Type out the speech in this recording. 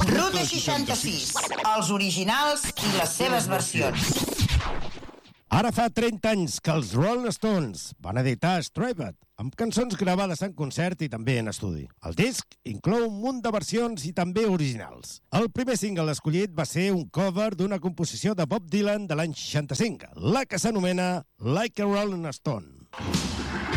Ruta 66, els originals i les seves versions. Ara fa 30 anys que els Rolling Stones van editar Striped, amb cançons gravades en concert i també en estudi. El disc inclou un munt de versions i també originals. El primer single escollit va ser un cover d'una composició de Bob Dylan de l'any 65, la que s'anomena Like a Rolling Stone.